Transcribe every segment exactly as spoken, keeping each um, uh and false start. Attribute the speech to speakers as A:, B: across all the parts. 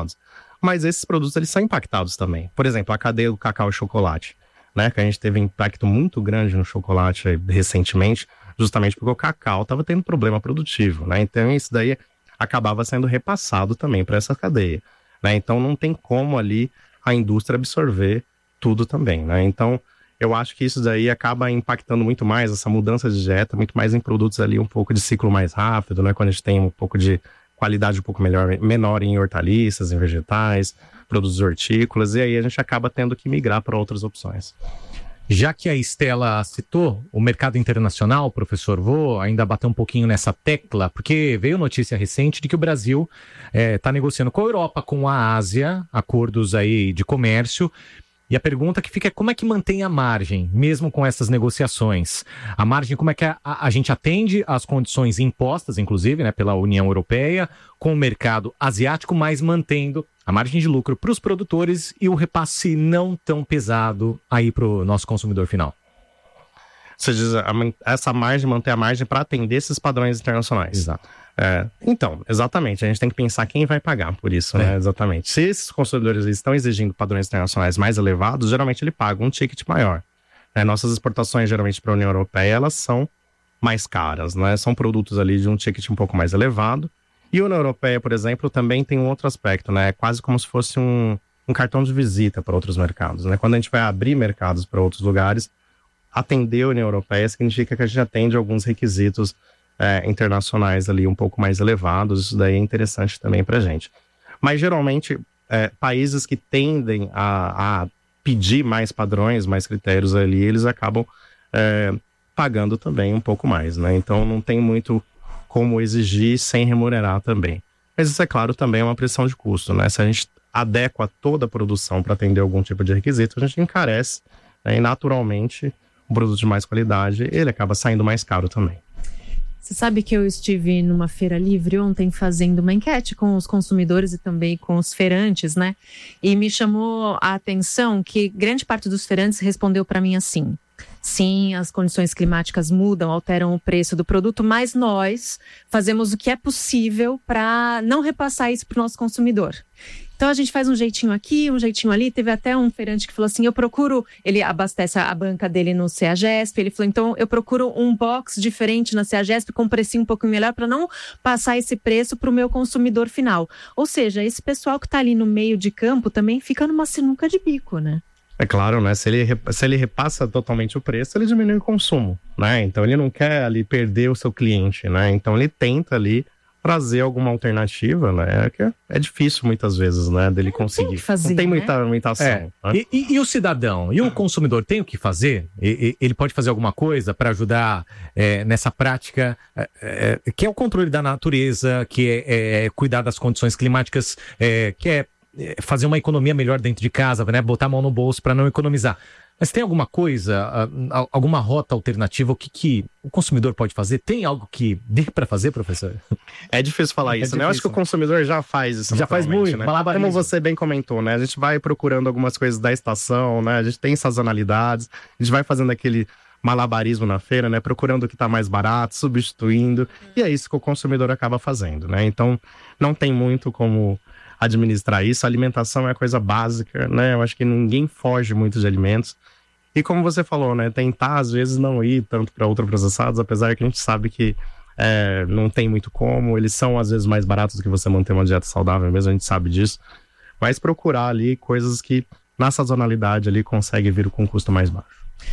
A: impactados. Mas esses produtos, eles são impactados também. Por exemplo, a cadeia do cacau e chocolate, né? Que a gente teve um impacto muito grande no chocolate recentemente, justamente porque o cacau estava tendo problema produtivo, né? Então isso daí acabava sendo repassado também para essa cadeia, né? Então não tem como ali a indústria absorver tudo também, né? Então eu acho que isso daí acaba impactando muito mais, essa mudança de dieta, muito mais em produtos ali um pouco de ciclo mais rápido, né? Quando a gente tem um pouco de qualidade um pouco melhor, menor em hortaliças, em vegetais, produtos hortícolas, e aí a gente acaba tendo que migrar para outras opções.
B: Já que a Estela citou o mercado internacional, professor, vou ainda bater um pouquinho nessa tecla, porque veio notícia recente de que o Brasil está negociando com a Europa, com a Ásia, acordos aí de comércio. E a pergunta que fica é como é que mantém a margem, mesmo com essas negociações? A margem, como é que a, a, a gente atende às condições impostas, inclusive, né, pela União Europeia, com o mercado asiático, mas mantendo a margem de lucro para os produtores e o repasse não tão pesado aí para o nosso consumidor final?
A: Você diz, essa margem, manter a margem para atender esses padrões internacionais.
B: Exato.
A: É, então, exatamente, a gente tem que pensar quem vai pagar por isso, é. né? Exatamente. Se esses consumidores estão exigindo padrões internacionais mais elevados, geralmente ele paga um ticket maior. É, nossas exportações, geralmente, para a União Europeia, elas são mais caras, né? São produtos ali de um ticket um pouco mais elevado. E a União Europeia, por exemplo, também tem um outro aspecto, né? É quase como se fosse um, um cartão de visita para outros mercados, né? Quando a gente vai abrir mercados para outros lugares, atender a União Europeia significa que a gente atende alguns requisitos é, internacionais ali um pouco mais elevados. Isso daí é interessante também pra gente. Mas geralmente é, países que tendem a, a pedir mais padrões, mais critérios ali, eles acabam é, pagando também um pouco mais, né? Então não tem muito como exigir sem remunerar também. Mas isso, é claro, também é uma pressão de custo, né? Se a gente adequa toda a produção para atender algum tipo de requisito, a gente encarece, né? E naturalmente um produto de mais qualidade, ele acaba saindo mais caro também.
C: Você sabe que eu estive numa feira livre ontem fazendo uma enquete com os consumidores e também com os feirantes, né? E me chamou a atenção que grande parte dos feirantes respondeu para mim assim: sim, as condições climáticas mudam, alteram o preço do produto, mas nós fazemos o que é possível para não repassar isso para o nosso consumidor. Então a gente faz um jeitinho aqui, um jeitinho ali. Teve até um feirante que falou assim, eu procuro, ele abastece a banca dele no CEAGESP, ele falou, então eu procuro um box diferente na CEAGESP com um precinho um pouquinho melhor para não passar esse preço para o meu consumidor final. Ou seja, esse pessoal que está ali no meio de campo também fica numa sinuca de bico, né?
A: É claro, né? Se ele, se ele repassa totalmente o preço, ele diminui o consumo, né? Então ele não quer ali perder o seu cliente, né? Então ele tenta ali trazer alguma alternativa, né? Que é difícil muitas vezes, né? Dele conseguir.
C: Tem que fazer,
A: não tem
C: né?
A: muita, muita ação.
B: É.
A: Né?
B: E, e, e o cidadão? E o consumidor tem o que fazer? E, e, ele pode fazer alguma coisa para ajudar é, nessa prática, é, é, que é o controle da natureza, que é, é cuidar das condições climáticas, é, que é fazer uma economia melhor dentro de casa, né? Botar a mão no bolso para não economizar. Mas tem alguma coisa, alguma rota alternativa? O que, que o consumidor pode fazer? Tem algo que dê para fazer, professor?
A: É difícil falar
B: é
A: isso,
B: difícil,
A: né? Eu acho que o consumidor já faz isso.
B: Já faz muito,
A: né?
B: malabarismo.
A: Como você bem comentou, né? A gente vai procurando algumas coisas da estação, né? A gente tem sazonalidades, a gente vai fazendo aquele malabarismo na feira, né? Procurando o que está mais barato, substituindo. E é isso que o consumidor acaba fazendo, né? Então, não tem muito como administrar isso. A alimentação é a coisa básica, né? Eu acho que ninguém foge muito de alimentos. E como você falou, né? Tentar, às vezes, não ir tanto para ultraprocessados, apesar que a gente sabe que é, não tem muito como. Eles são, às vezes, mais baratos do que você manter uma dieta saudável mesmo, a gente sabe disso. Mas procurar ali coisas que, na sazonalidade, ali, consegue vir com um custo mais baixo.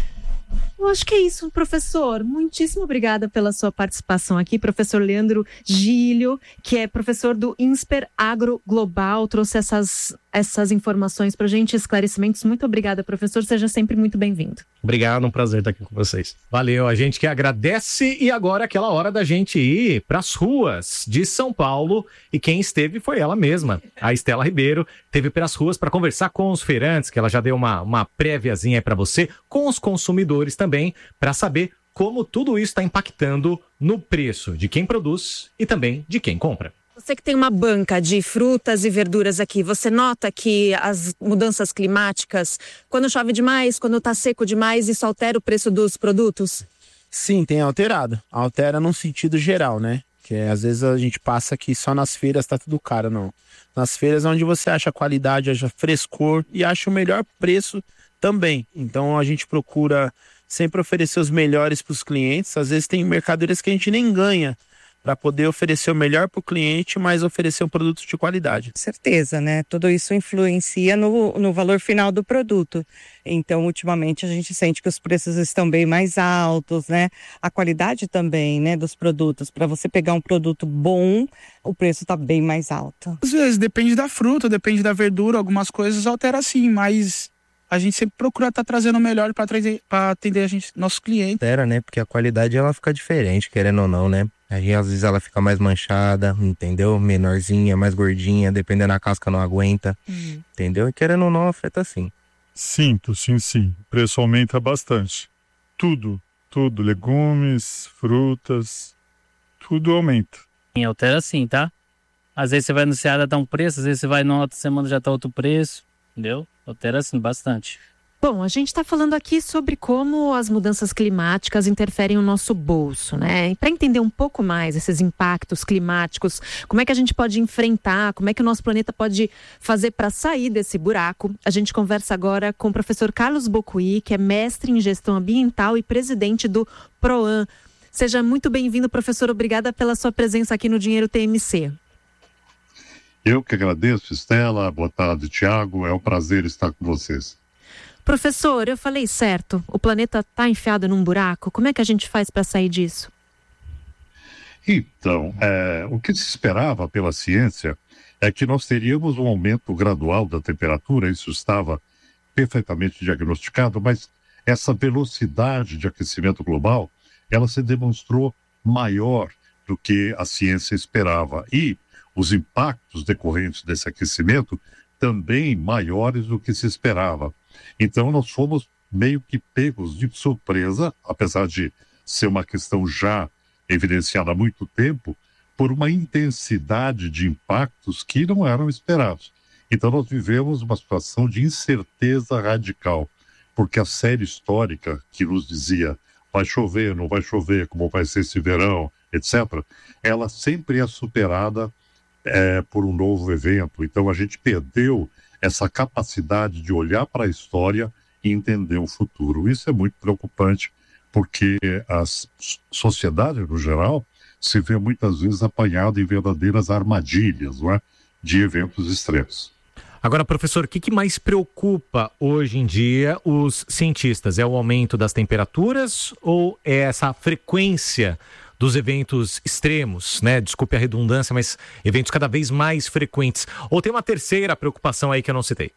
C: Eu acho que é isso, professor. Muitíssimo obrigada pela sua participação aqui. Professor Leandro Gílio, que é professor do INSPER Agro Global, trouxe essas, essas informações para a gente, esclarecimentos. Muito obrigada, professor. Seja sempre muito bem-vindo.
A: Obrigado, um prazer estar aqui com vocês.
B: Valeu, a gente que agradece. E agora é aquela hora da gente ir para as ruas de São Paulo. E quem esteve foi ela mesma, a Estela Ribeiro. Teve para as ruas para conversar com os feirantes, que ela já deu uma, uma préviazinha para você, com os consumidores também, para saber como tudo isso está impactando no preço de quem produz e também de quem compra.
C: Você que tem uma banca de frutas e verduras aqui, você nota que as mudanças climáticas, quando chove demais, quando está seco demais, isso altera o preço dos produtos?
D: Sim, tem alterado. Altera num sentido geral, né? Que é, às vezes a gente passa aqui só nas feiras tá tudo caro, não. nas feiras onde você acha qualidade, acha frescor e acha o melhor preço também. Então a gente procura sempre oferecer os melhores para os clientes. Às vezes tem mercadorias que a gente nem ganha para poder oferecer o melhor para o cliente, mas oferecer um produto de qualidade.
E: Certeza, né? Tudo isso influencia no, no valor final do produto. Então, ultimamente, a gente sente que os preços estão bem mais altos, né? A qualidade também, né, dos produtos. Para você pegar um produto bom, o preço está bem mais alto.
F: Às vezes, depende da fruta, depende da verdura, algumas coisas altera sim, mas a gente sempre procura estar tá trazendo o melhor para atender a gente, nossos clientes.
G: Altera, né? Porque a qualidade ela fica diferente, querendo ou não, né? Aí às vezes ela fica mais manchada, entendeu? Menorzinha, mais gordinha, dependendo da casca não aguenta, uhum. Entendeu? E querendo ou não, afeta sim.
H: Sinto, sim, sim. O preço aumenta bastante. Tudo, tudo, legumes, frutas, tudo aumenta.
I: Altera sim, tá? Às vezes você vai no Ceará dá um preço, às vezes você vai na outra semana já tá outro preço, entendeu? Altera sim, bastante.
C: Bom, a gente está falando aqui sobre como as mudanças climáticas interferem no nosso bolso, né? E para entender um pouco mais esses impactos climáticos, como é que a gente pode enfrentar, como é que o nosso planeta pode fazer para sair desse buraco, a gente conversa agora com o professor Carlos Bocuí, que é mestre em gestão ambiental e presidente do PROAM. Seja muito bem-vindo, professor. Obrigada pela sua presença aqui no Dinheiro T M C.
J: Eu que agradeço, Estela. Boa tarde, Tiago. É um prazer estar com vocês.
C: Professor, eu falei certo. O planeta está enfiado num buraco. Como é que a gente faz para sair disso?
J: Então, é, o que se esperava pela ciência é que nós teríamos um aumento gradual da temperatura. Isso estava perfeitamente diagnosticado, mas essa velocidade de aquecimento global, ela se demonstrou maior do que a ciência esperava. E os impactos decorrentes desse aquecimento também maiores do que se esperava. Então, nós fomos meio que pegos de surpresa, apesar de ser uma questão já evidenciada há muito tempo, por uma intensidade de impactos que não eram esperados. Então, nós vivemos uma situação de incerteza radical, porque a série histórica que nos dizia vai chover, não vai chover, como vai ser esse verão, etcétera, ela sempre é superada é, por um novo evento. Então, a gente perdeu essa capacidade de olhar para a história e entender o futuro. Isso é muito preocupante, porque a sociedade, no geral, se vê muitas vezes apanhada em verdadeiras armadilhas, não é? De eventos extremos.
B: Agora, professor, o que, que mais preocupa hoje em dia os cientistas? É o aumento das temperaturas ou é essa frequência dos eventos extremos, né? Desculpe a redundância, mas eventos cada vez mais frequentes. Ou tem uma terceira preocupação aí que eu não citei?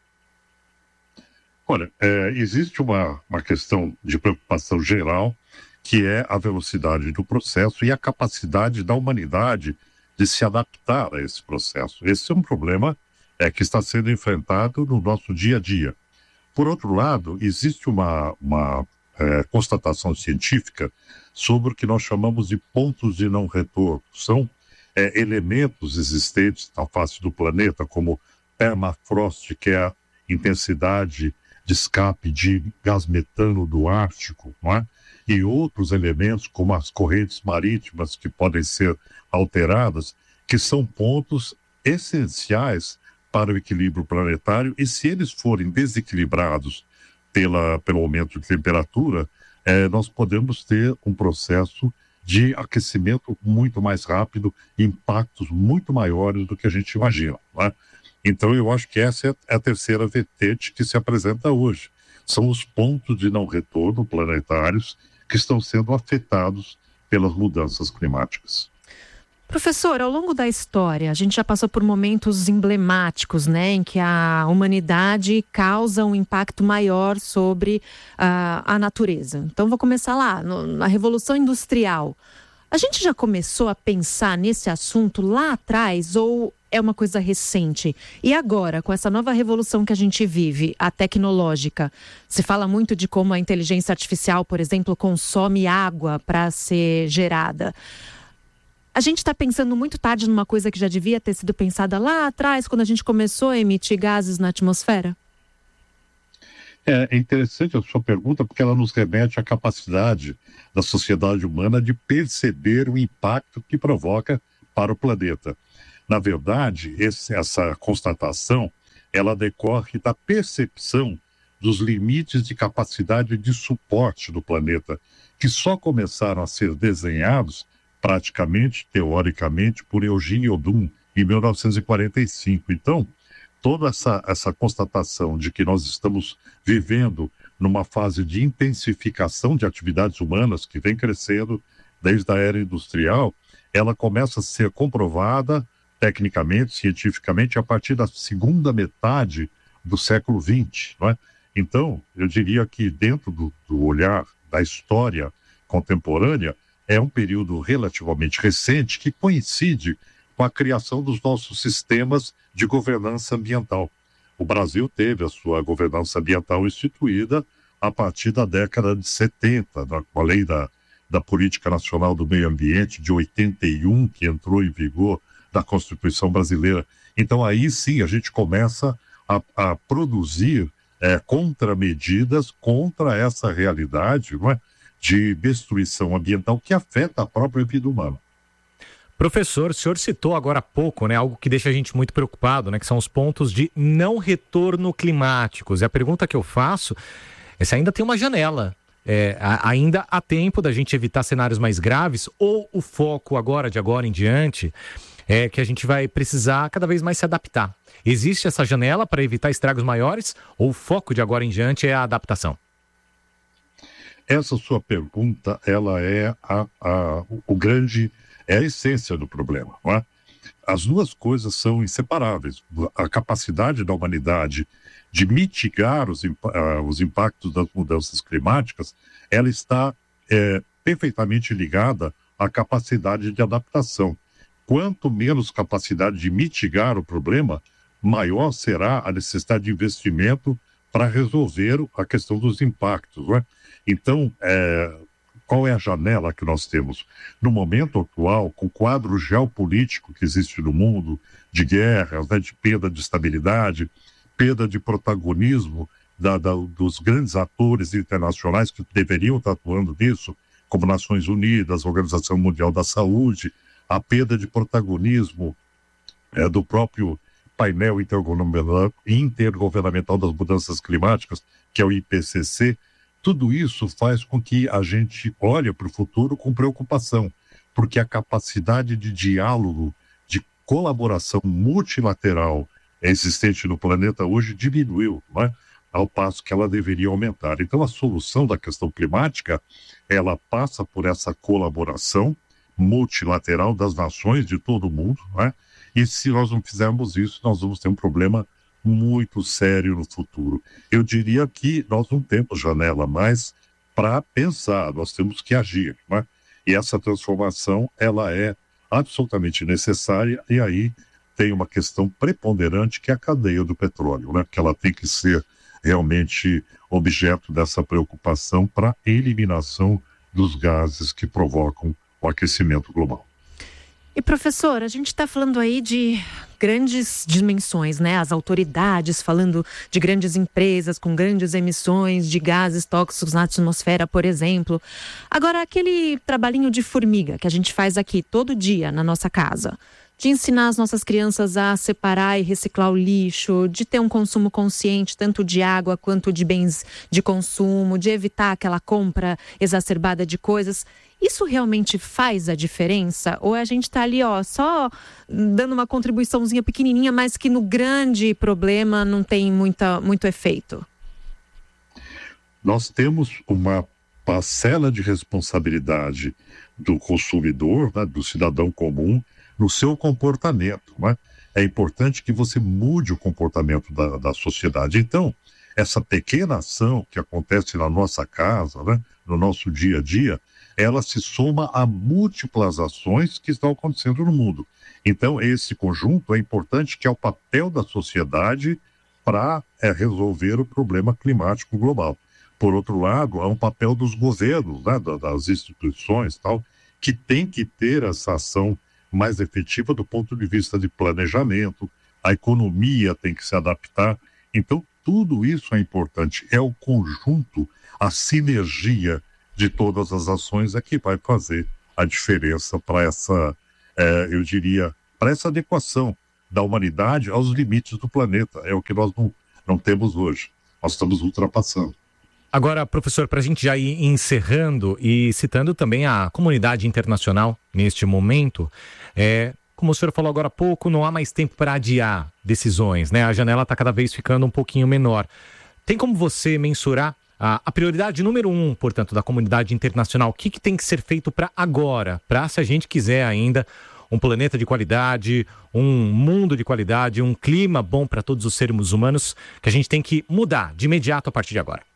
J: Olha, é, existe uma, uma questão de preocupação geral, que é a velocidade do processo e a capacidade da humanidade de se adaptar a esse processo. Esse é um problema é, que está sendo enfrentado no nosso dia a dia. Por outro lado, existe uma, uma é, constatação científica sobre o que nós chamamos de pontos de não retorno. São é, elementos existentes na face do planeta, como permafrost, que é a intensidade de escape de gás metano do Ártico, não é? E outros elementos, como as correntes marítimas, que podem ser alteradas, que são pontos essenciais para o equilíbrio planetário, e se eles forem desequilibrados pela, pelo aumento de temperatura, é, nós podemos ter um processo de aquecimento muito mais rápido, impactos muito maiores do que a gente imagina, não é? Então, eu acho que essa é a terceira vertente que se apresenta hoje. São os pontos de não retorno planetários que estão sendo afetados pelas mudanças climáticas.
C: Professor, ao longo da história, a gente já passou por momentos emblemáticos, né, em que a humanidade causa um impacto maior sobre uh, a natureza. Então, vou começar lá, no, na Revolução Industrial. A gente já começou a pensar nesse assunto lá atrás ou é uma coisa recente? E agora, com essa nova revolução que a gente vive, a tecnológica, se fala muito de como a inteligência artificial, por exemplo, consome água para ser gerada. A gente está pensando muito tarde numa coisa que já devia ter sido pensada lá atrás, quando a gente começou a emitir gases na atmosfera?
J: É interessante a sua pergunta, porque ela nos remete à capacidade da sociedade humana de perceber o impacto que provoca para o planeta. Na verdade, esse, essa constatação, ela decorre da percepção dos limites de capacidade de suporte do planeta, que só começaram a ser desenhados, praticamente, teoricamente, por Eugene Odum, em mil novecentos e quarenta e cinco. Então, toda essa, essa constatação de que nós estamos vivendo numa fase de intensificação de atividades humanas que vem crescendo desde a era industrial, ela começa a ser comprovada tecnicamente, cientificamente, a partir da segunda metade do século vinte, não é? Então, eu diria que dentro do, do olhar da história contemporânea, é um período relativamente recente que coincide com a criação dos nossos sistemas de governança ambiental. O Brasil teve a sua governança ambiental instituída a partir da década de setenta, com a lei da, da Política Nacional do Meio Ambiente de oitenta e um, que entrou em vigor da Constituição Brasileira. Então aí sim a gente começa a, a produzir é, contramedidas contra essa realidade, não é, de destruição ambiental que afeta a própria vida humana.
B: Professor, o senhor citou agora há pouco, né, algo que deixa a gente muito preocupado, né, que são os pontos de não retorno climáticos. E a pergunta que eu faço é se ainda tem uma janela. É, ainda há tempo da gente evitar cenários mais graves, ou o foco agora, de agora em diante, é que a gente vai precisar cada vez mais se adaptar. Existe essa janela para evitar estragos maiores, ou o foco de agora em diante é a adaptação?
J: Essa sua pergunta, ela é a, a, o grande, é a essência do problema, não é? As duas coisas são inseparáveis. A capacidade da humanidade de mitigar os, uh, os impactos das mudanças climáticas, ela está é, perfeitamente ligada à capacidade de adaptação. Quanto menos capacidade de mitigar o problema, maior será a necessidade de investimento para resolver a questão dos impactos, não é? Então, é, qual é a janela que nós temos? No momento atual, com o quadro geopolítico que existe no mundo, de guerras, né, de perda de estabilidade, perda de protagonismo da, da, dos grandes atores internacionais que deveriam estar atuando nisso, como Nações Unidas, Organização Mundial da Saúde, a perda de protagonismo é, do próprio painel intergovernamental, intergovernamental das mudanças climáticas, que é o I P C C, tudo isso faz com que a gente olhe para o futuro com preocupação, porque a capacidade de diálogo, de colaboração multilateral existente no planeta hoje diminuiu, não é? Ao passo que ela deveria aumentar. Então, a solução da questão climática, ela passa por essa colaboração multilateral das nações de todo o mundo, não é? E se nós não fizermos isso, nós vamos ter um problema muito sério no futuro. Eu diria que nós não temos janela mais para pensar, nós temos que agir, não é? E essa transformação, ela é absolutamente necessária, e aí tem uma questão preponderante que é a cadeia do petróleo, né? Que ela tem que ser realmente objeto dessa preocupação para a eliminação dos gases que provocam o aquecimento global.
C: E professor, a gente está falando aí de grandes dimensões, né? As autoridades falando de grandes empresas com grandes emissões de gases tóxicos na atmosfera, por exemplo. Agora, aquele trabalhinho de formiga que a gente faz aqui todo dia na nossa casa, de ensinar as nossas crianças a separar e reciclar o lixo, de ter um consumo consciente tanto de água quanto de bens de consumo, de evitar aquela compra exacerbada de coisas, isso realmente faz a diferença? Ou a gente está ali, ó, só dando uma contribuiçãozinha pequenininha, mas que no grande problema não tem muita, muito efeito?
J: Nós temos uma parcela de responsabilidade do consumidor, né, do cidadão comum, no seu comportamento, né? É importante que você mude o comportamento da, da sociedade. Então, essa pequena ação que acontece na nossa casa, né, no nosso dia a dia, ela se soma a múltiplas ações que estão acontecendo no mundo. Então, esse conjunto é importante, que é o papel da sociedade para é, resolver o problema climático global. Por outro lado, há um papel dos governos, né, das instituições, tal, que tem que ter essa ação mais efetiva do ponto de vista de planejamento, a economia tem que se adaptar. Então, tudo isso é importante. É o conjunto, a sinergia de todas as ações é que vai fazer a diferença para essa, é, eu diria, para essa adequação da humanidade aos limites do planeta. É o que nós não, não temos hoje. Nós estamos ultrapassando.
B: Agora, professor, para a gente já ir encerrando e citando também a comunidade internacional neste momento, é, como o senhor falou agora há pouco, não há mais tempo para adiar decisões, né? A janela está cada vez ficando um pouquinho menor. Tem como você mensurar a, a prioridade número um, portanto, da comunidade internacional? O que, que tem que ser feito para agora, para se a gente quiser ainda um planeta de qualidade, um mundo de qualidade, um clima bom para todos os seres humanos, que a gente tem que mudar de imediato a partir de agora?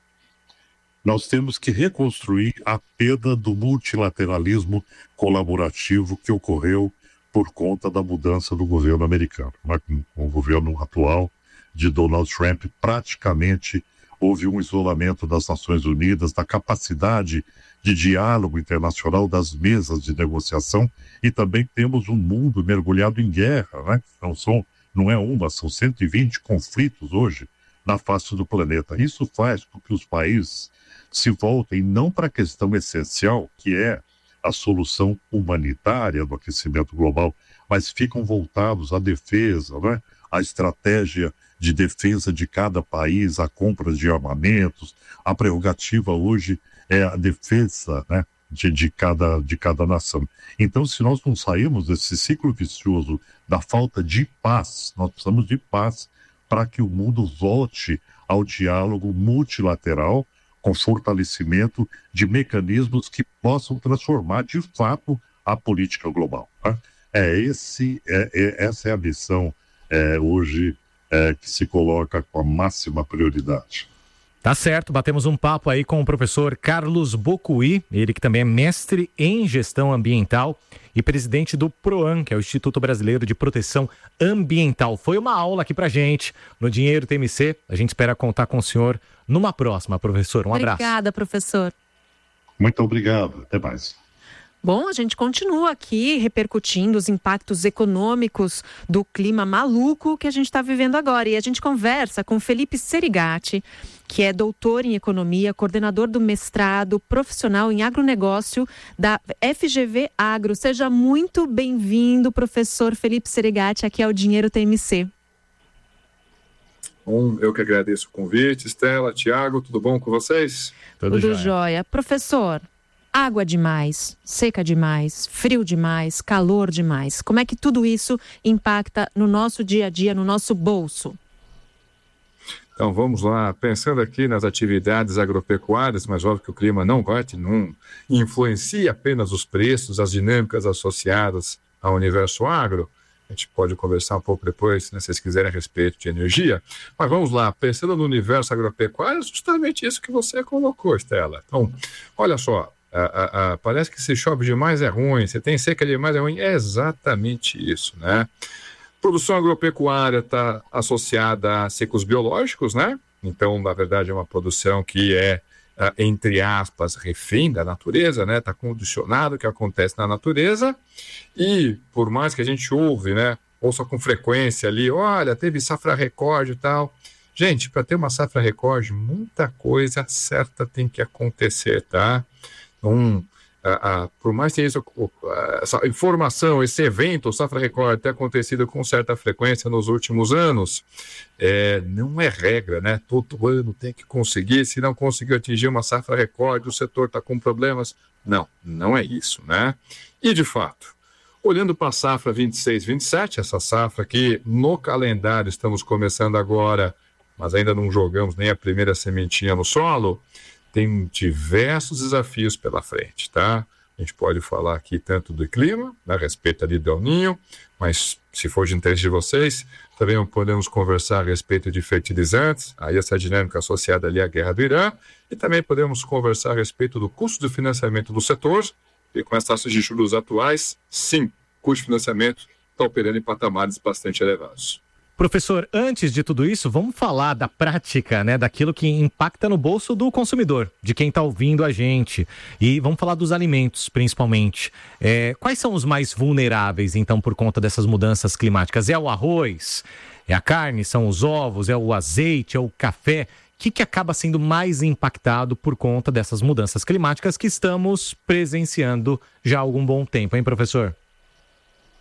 J: Nós temos que reconstruir a perda do multilateralismo colaborativo que ocorreu por conta da mudança do governo americano. Com o governo atual de Donald Trump, praticamente houve um isolamento das Nações Unidas, da capacidade de diálogo internacional, das mesas de negociação, e também temos um mundo mergulhado em guerra, né? Não, são, não é uma, são cento e vinte conflitos hoje na face do planeta. Isso faz com que os países se voltem não para a questão essencial, que é a solução humanitária do aquecimento global, mas ficam voltados à defesa, né? À estratégia de defesa de cada país, a compra de armamentos. A prerrogativa hoje é a defesa, né? de, de, cada, de cada nação. Então, se nós não sairmos desse ciclo vicioso da falta de paz, nós precisamos de paz para que o mundo volte ao diálogo multilateral, com fortalecimento de mecanismos que possam transformar, de fato, a política global. Tá? É esse, é, é, essa é a missão é, hoje é, que se coloca com a máxima prioridade.
B: Tá certo, batemos um papo aí com o professor Carlos Bocuí, ele que também é mestre em gestão ambiental e presidente do PROAM, que é o Instituto Brasileiro de Proteção Ambiental. Foi uma aula aqui pra gente no Dinheiro T M C. A gente espera contar com o senhor numa próxima, professor. Um abraço.
C: Obrigada, professor.
J: Muito obrigado. Até mais.
C: Bom, a gente continua aqui repercutindo os impactos econômicos do clima maluco que a gente está vivendo agora. E a gente conversa com Felipe Serigati, que é doutor em economia, coordenador do mestrado profissional em agronegócio da F G V Agro. Seja muito bem-vindo, professor Felipe Serigati, aqui ao Dinheiro T M C.
K: Bom, eu que agradeço o convite. Estela, Tiago, tudo bom com vocês?
C: Tudo, Tudo jóia. Professor, água demais, seca demais, frio demais, calor demais. Como é que tudo isso impacta no nosso dia a dia, no nosso bolso?
K: Então vamos lá, pensando aqui nas atividades agropecuárias, mas óbvio que o clima não bate, não influencia apenas os preços, as dinâmicas associadas ao universo agro. A gente pode conversar um pouco depois, né, se vocês quiserem, a respeito de energia. Mas vamos lá, pensando no universo agropecuário, é justamente isso que você colocou, Estela. Então, olha só, a, a, a, parece que se chove demais é ruim, se tem seca demais é ruim, é exatamente isso, né? Produção agropecuária está associada a ciclos biológicos, né? Então, na verdade, é uma produção que é, entre aspas, refém da natureza, né? Está condicionado ao que acontece na natureza. E, por mais que a gente ouve, né? Ouça com frequência ali, olha, teve safra recorde e tal. Gente, para ter uma safra recorde, muita coisa certa tem que acontecer, tá? Então, Uh, uh, por mais que isso, uh, essa informação, esse evento, o Safra Record, tenha acontecido com certa frequência nos últimos anos, é, não é regra, né? Todo ano tem que conseguir, se não conseguiu atingir uma Safra Record, o setor está com problemas. Não, não é isso, né? E, de fato, olhando para a safra vinte e seis, vinte e sete, essa safra que no calendário estamos começando agora, mas ainda não jogamos nem a primeira sementinha no solo, tem diversos desafios pela frente, tá? A gente pode falar aqui tanto do clima, a respeito ali do El Niño, mas se for de interesse de vocês, também podemos conversar a respeito de fertilizantes, aí essa dinâmica associada ali à guerra do Irã, e também podemos conversar a respeito do custo de financiamento do setor, e com as taxas de juros atuais, sim, o custo de financiamento está operando em patamares bastante elevados.
B: Professor, antes de tudo isso, vamos falar da prática, né, daquilo que impacta no bolso do consumidor, de quem está ouvindo a gente. E vamos falar dos alimentos, principalmente. É, quais são os mais vulneráveis, então, por conta dessas mudanças climáticas? É o arroz? É a carne? São os ovos? É o azeite? É o café? O que, que acaba sendo mais impactado por conta dessas mudanças climáticas que estamos presenciando já há algum bom tempo, hein, professor?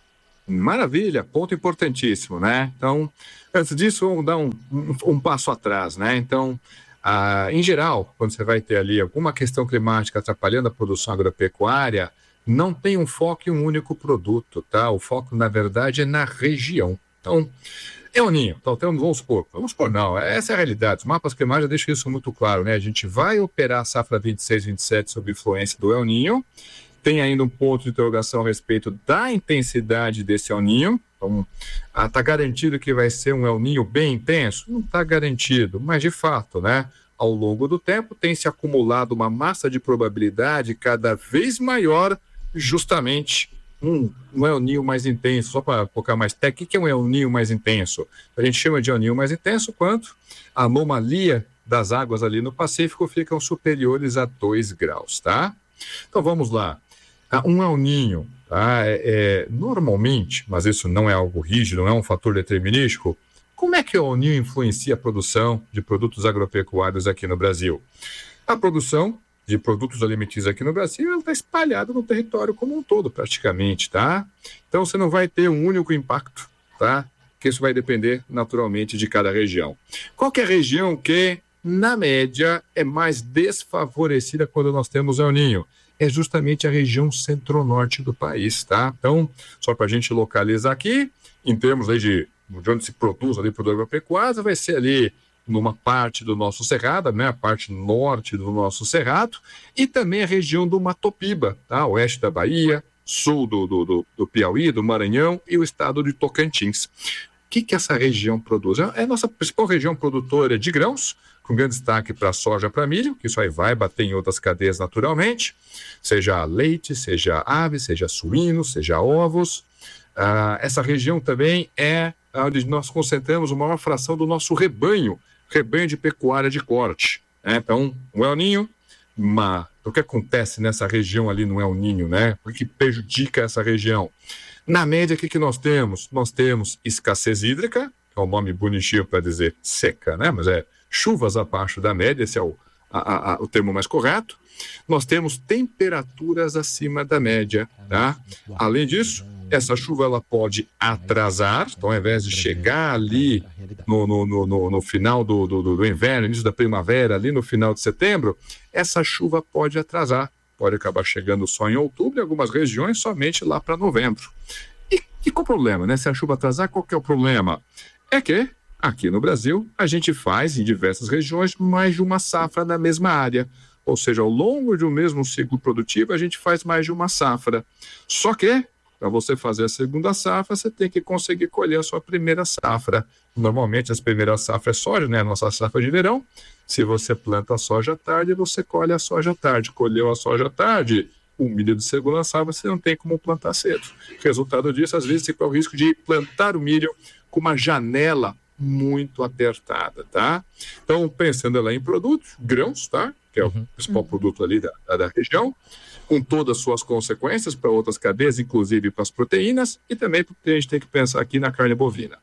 K: Maravilha, ponto importantíssimo, né? Então, antes disso, vamos dar um, um, um passo atrás, né? Então, ah, em geral, quando você vai ter ali alguma questão climática atrapalhando a produção agropecuária, não tem um foco em um único produto, tá? O foco, na verdade, é na região. Então, El Niño, então, vamos supor, vamos supor, não, essa é a realidade. Os mapas climáticos deixam isso muito claro, né? A gente vai operar a safra vinte e seis, vinte e sete sob influência do El Niño. Tem ainda um ponto de interrogação a respeito da intensidade desse El Niño. Então, está garantido que vai ser um El Niño bem intenso? Não está garantido, mas de fato, né? Ao longo do tempo tem se acumulado uma massa de probabilidade cada vez maior, justamente um, um El Niño mais intenso. Só para colocar mais técnico, o que é um El Niño mais intenso? A gente chama de El Niño mais intenso quando a anomalia das águas ali no Pacífico ficam superiores a dois graus, tá? Então vamos lá. Um El Niño, tá? é, é, normalmente, mas isso não é algo rígido, não é um fator determinístico, como é que o El Niño influencia a produção de produtos agropecuários aqui no Brasil? A produção de produtos alimentícios aqui no Brasil está espalhada no território como um todo, praticamente, tá? Então você não vai ter um único impacto, tá? Que isso vai depender naturalmente de cada região. Qual que é a região que, na média, é mais desfavorecida quando nós temos El Niño? É justamente a região centro-norte do país, tá? Então, só para a gente localizar aqui, em termos aí de, de onde se produz ali produto agropecuário, vai ser ali numa parte do nosso cerrado, né? A parte norte do nosso cerrado, e também a região do Mato Piba, tá? Oeste da Bahia, sul do, do, do, do Piauí, do Maranhão e o estado de Tocantins. O que, que essa região produz? É a nossa principal região produtora de grãos, com grande destaque para soja, para milho, que isso aí vai bater em outras cadeias naturalmente, seja leite, seja ave, seja suíno, seja ovos. Ah, essa região também é onde nós concentramos a maior fração do nosso rebanho, rebanho de pecuária de corte. Né? Então, o El Niño, uma, o que acontece nessa região ali no El Niño, né? O que prejudica essa região? Na média, o que, que nós temos? Nós temos escassez hídrica, que é um nome bonitinho para dizer seca, né? Mas é chuvas abaixo da média, esse é o, a, a, o termo mais correto. Nós temos temperaturas acima da média, tá? Além disso, essa chuva ela pode atrasar, então ao invés de chegar ali no, no, no, no final do, do, do inverno, início da primavera, ali no final de setembro, essa chuva pode atrasar, pode acabar chegando só em outubro, em algumas regiões somente lá para novembro. E, e qual o problema, né? Se a chuva atrasar, qual que é o problema? É que aqui no Brasil, a gente faz, em diversas regiões, mais de uma safra na mesma área. Ou seja, ao longo de um mesmo ciclo produtivo, a gente faz mais de uma safra. Só que, para você fazer a segunda safra, você tem que conseguir colher a sua primeira safra. Normalmente, as primeiras safras é soja, né? A nossa safra de verão. Se você planta a soja à tarde, você colhe a soja à tarde. Colheu a soja à tarde, o milho de segunda safra, você não tem como plantar cedo. Resultado disso, às vezes, você corre o risco de plantar o milho com uma janela muito apertada, tá? Então, pensando lá em produtos, grãos, tá? Que é o uhum. principal produto ali da, da, da região, com todas as suas consequências para outras cadeias, inclusive para as proteínas, e também porque a gente tem que pensar aqui na carne bovina.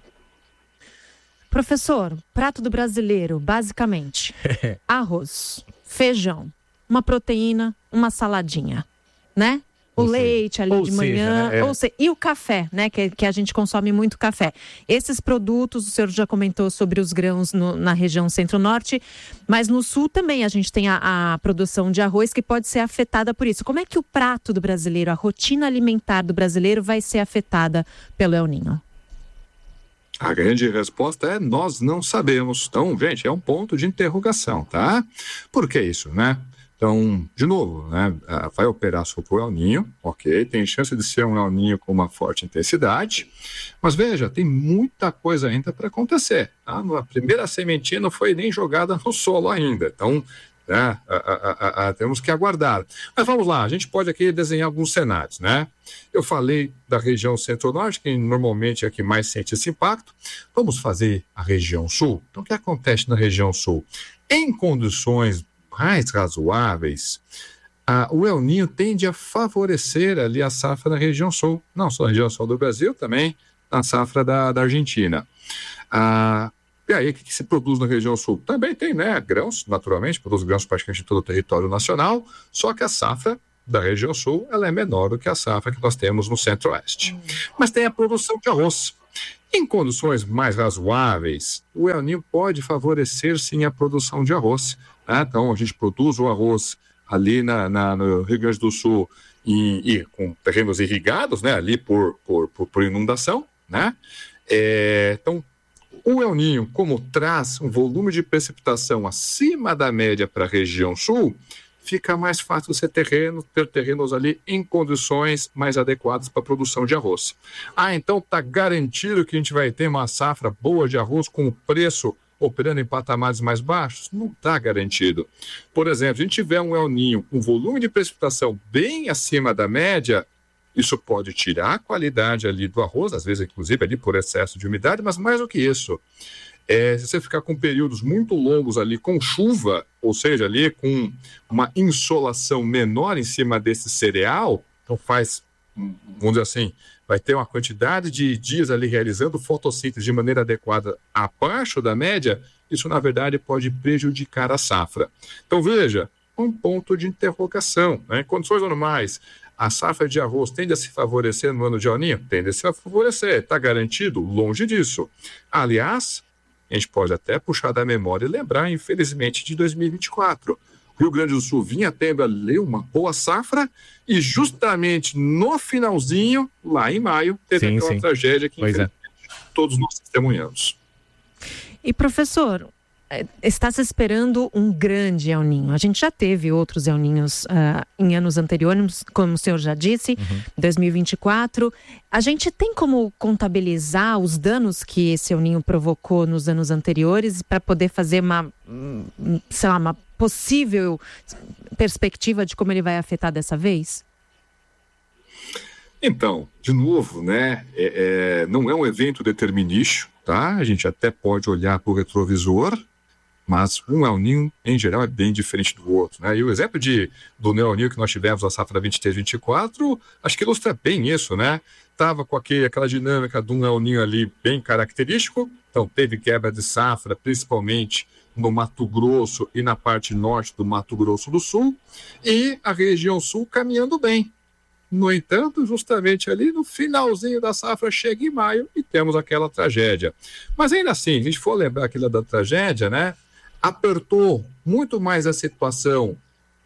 C: Professor, prato do brasileiro, basicamente, arroz, feijão, uma proteína, uma saladinha, né? O ou leite seja, ali de manhã, seja, né? é. ou se, e o café, né? Que, que a gente consome muito café. Esses produtos, o senhor já comentou sobre os grãos no, na região centro-norte, mas no sul também a gente tem a, a produção de arroz que pode ser afetada por isso. Como é que o prato do brasileiro, a rotina alimentar do brasileiro vai ser afetada pelo El Niño?
K: A grande resposta é nós não sabemos. Então, gente, é um ponto de interrogação, tá? Por que isso, né? Então, de novo, né, vai operar sobre o El Niño, ok, tem chance de ser um El Niño com uma forte intensidade, mas veja, tem muita coisa ainda para acontecer. Tá? A primeira sementinha não foi nem jogada no solo ainda, então né, a, a, a, a, temos que aguardar. Mas vamos lá, a gente pode aqui desenhar alguns cenários, né? Eu falei da região centro-norte, que normalmente é a que mais sente esse impacto. Vamos fazer a região sul. Então, o que acontece na região sul? Em condições mais razoáveis, ah, o El Niño tende a favorecer ali a safra na região sul, não só na região sul do Brasil, também na safra da, da Argentina. Ah, e aí, o que, que se produz na região sul? Também tem, né, grãos, naturalmente, produz grãos praticamente em todo o território nacional, só que a safra da região sul, ela é menor do que a safra que nós temos no centro-oeste. Uhum. Mas tem a produção de arroz. Em condições mais razoáveis, o El Niño pode favorecer sim a produção de arroz. Né? Então a gente produz o arroz ali na, na, no Rio Grande do Sul e, e com terrenos irrigados, né? Ali por, por, por, por inundação. Né? É, então o El Niño, como traz um volume de precipitação acima da média para a região sul, fica mais fácil ser terreno, ter terrenos ali em condições mais adequadas para a produção de arroz. Ah, então está garantido que a gente vai ter uma safra boa de arroz com o preço operando em patamares mais baixos? Não está garantido. Por exemplo, se a gente tiver um El Niño com volume de precipitação bem acima da média, isso pode tirar a qualidade ali do arroz, às vezes inclusive ali por excesso de umidade, mas mais do que isso, É, se você ficar com períodos muito longos ali com chuva, ou seja, ali com uma insolação menor em cima desse cereal, então faz, vamos dizer assim, vai ter uma quantidade de dias ali realizando fotossíntese de maneira adequada abaixo da média, isso na verdade pode prejudicar a safra. Então veja, um ponto de interrogação, né? Em condições normais, a safra de arroz tende a se favorecer no ano de El Niño? Tende a se favorecer, está garantido? Longe disso. Aliás, a gente pode até puxar da memória e lembrar, infelizmente, de dois mil e vinte e quatro. O Rio Grande do Sul vinha tendo ali uma boa safra e justamente no finalzinho, lá em maio, teve sim, aquela sim. tragédia que é. todos nós testemunhamos.
C: E professor, está se esperando um grande El Niño. A gente já teve outros El Niños uh, em anos anteriores, como o senhor já disse, uhum. dois mil e vinte e quatro. A gente tem como contabilizar os danos que esse El Niño provocou nos anos anteriores para poder fazer uma, sei lá, uma possível perspectiva de como ele vai afetar dessa vez?
K: Então, de novo, né, é, é, não é um evento determinístico, tá? A gente até pode olhar para o retrovisor, mas um El Niño, em geral, é bem diferente do outro, né? E o exemplo de, do El Niño que nós tivemos na safra vinte e três, vinte e quatro, acho que ilustra bem isso, né? Estava com aquele, aquela dinâmica de um El Niño ali bem característico, então teve quebra de safra, principalmente no Mato Grosso e na parte norte do Mato Grosso do Sul, e a região sul caminhando bem. No entanto, justamente ali no finalzinho da safra, chega em maio e temos aquela tragédia. Mas ainda assim, se a gente for lembrar aquilo da tragédia, né? Apertou muito mais a situação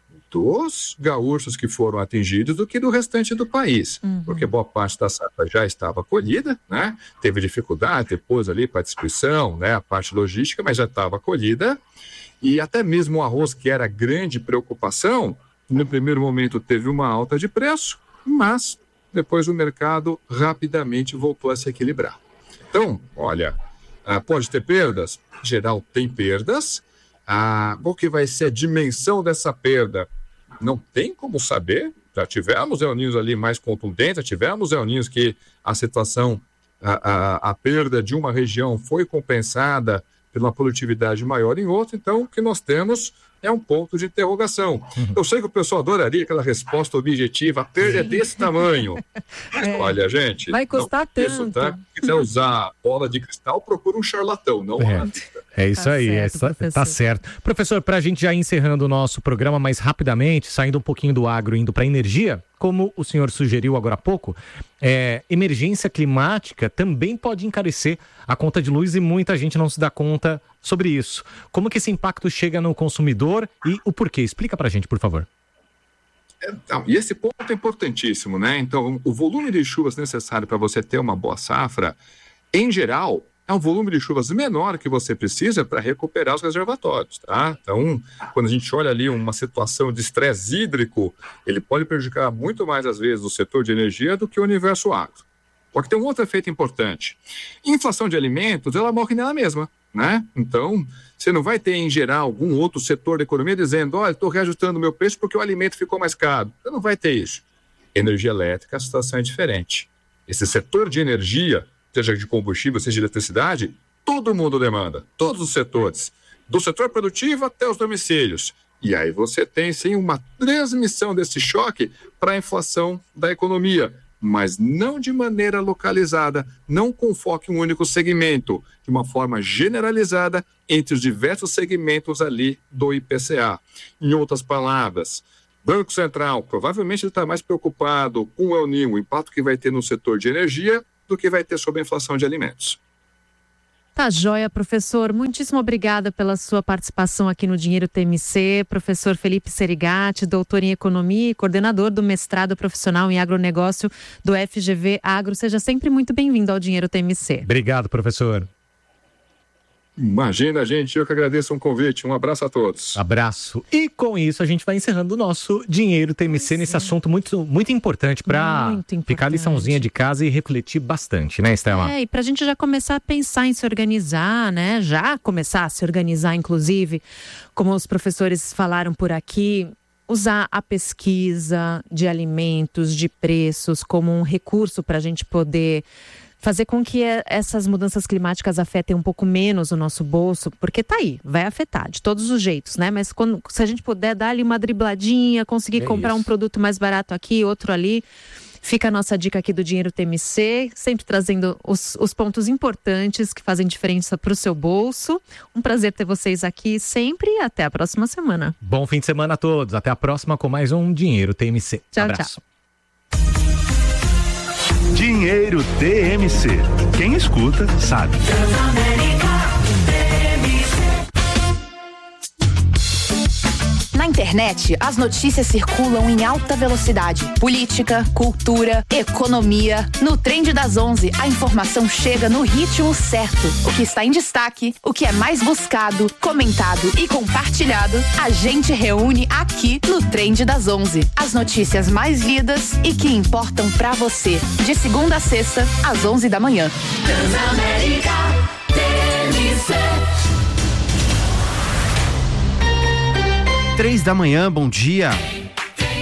K: dos gaúchos que foram atingidos do que do restante do país, uhum. porque boa parte da safra já estava colhida, né? Teve dificuldade depois ali para a distribuição, né? A parte logística, mas já estava colhida, e até mesmo o arroz, que era grande preocupação, no primeiro momento teve uma alta de preço, mas depois o mercado rapidamente voltou a se equilibrar. Então, olha, ah, pode ter perdas? Em geral tem perdas. Ah, qual que vai ser a dimensão dessa perda? Não tem como saber. Já tivemos El Niños ali mais contundentes, já tivemos El Niños que a situação, a, a, a perda de uma região foi compensada pela produtividade maior em outra. Então, o que nós temos é um ponto de interrogação. Uhum. Eu sei que o pessoal adoraria aquela resposta objetiva, a perda é desse tamanho. Mas, é. olha, gente...
C: Vai custar
K: não,
C: tanto.
K: Isso, tá? Se quiser usar bola de cristal, procura um charlatão, não
B: é.
K: um
B: É isso
C: tá
B: aí,
C: certo,
B: é, tá certo. Professor, para a gente já encerrando o nosso programa mais rapidamente, saindo um pouquinho do agro, indo para a energia, como o senhor sugeriu agora há pouco, é, emergência climática também pode encarecer a conta de luz e muita gente não se dá conta sobre isso. Como que esse impacto chega no consumidor e o porquê? Explica para a gente, por favor.
K: Então, e esse ponto é importantíssimo, né? Então, o volume de chuvas necessário para você ter uma boa safra, em geral, é um volume de chuvas menor que você precisa para recuperar os reservatórios, tá? Então, quando a gente olha ali uma situação de estresse hídrico, ele pode prejudicar muito mais, às vezes, o setor de energia do que o universo agro. Porque tem um outro efeito importante. Inflação de alimentos, ela morre nela mesma, né? Então, você não vai ter, em geral, algum outro setor da economia dizendo, olha, estou reajustando o meu preço porque o alimento ficou mais caro. Você não vai ter isso. Energia elétrica, a situação é diferente. Esse setor de energia, seja de combustível, seja de eletricidade, todo mundo demanda, todos os setores, do setor produtivo até os domicílios. E aí você tem, sim, uma transmissão desse choque para a inflação da economia, mas não de maneira localizada, não com foco em um único segmento, de uma forma generalizada entre os diversos segmentos ali do I P C A. Em outras palavras, Banco Central, provavelmente ele está mais preocupado com o El Niño, o impacto que vai ter no setor de energia, do que vai ter sobre a inflação de alimentos.
C: Tá joia, professor. Muitíssimo obrigada pela sua participação aqui no Dinheiro T M C. Professor Felipe Serigati, doutor em Economia e coordenador do mestrado profissional em agronegócio do F G V Agro. Seja sempre muito bem-vindo ao Dinheiro T M C.
B: Obrigado, professor.
K: Imagina, gente, eu que agradeço um convite. Um abraço a todos.
B: Abraço. E com isso a gente vai encerrando o nosso Dinheiro T M C nesse assunto muito, muito importante para ficar a liçãozinha de casa e refletir bastante, né, Estela?
C: É, e para a gente já começar a pensar em se organizar, né? Já começar a se organizar, inclusive, como os professores falaram por aqui, usar a pesquisa de alimentos, de preços, como um recurso para a gente poder fazer com que essas mudanças climáticas afetem um pouco menos o nosso bolso, porque tá aí, vai afetar de todos os jeitos, né? Mas quando, se a gente puder dar ali uma dribladinha, conseguir é comprar isso. um produto mais barato aqui, outro ali, fica a nossa dica aqui do Dinheiro T M C, sempre trazendo os, os pontos importantes que fazem diferença para o seu bolso. Um prazer ter vocês aqui sempre e até a próxima semana.
B: Bom fim de semana a todos, até a próxima com mais um Dinheiro T M C.
C: Tchau,
B: Abraço.
C: tchau.
L: Dinheiro T M C. Quem escuta, sabe.
M: Na internet, as notícias circulam em alta velocidade. Política, cultura, economia. No Trend das onze, a informação chega no ritmo certo. O que está em destaque, o que é mais buscado, comentado e compartilhado, a gente reúne aqui no Trend das onze. As notícias mais lidas e que importam pra você. De segunda a sexta, às onze da manhã.
N: Transamérica T M C.
O: Três da manhã, bom dia.